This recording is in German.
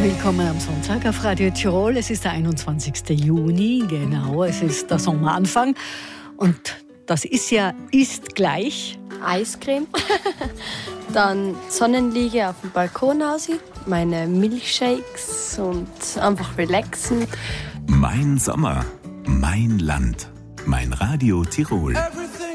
Willkommen am Sonntag auf Radio Tirol. Es ist der 21. Juni, genau, es ist der Sommeranfang. Und das ist gleich Eiscreme, dann Sonnenliege auf dem Balkon aussieht, meine Milchshakes und einfach relaxen. Mein Sommer, mein Land, mein Radio Tirol.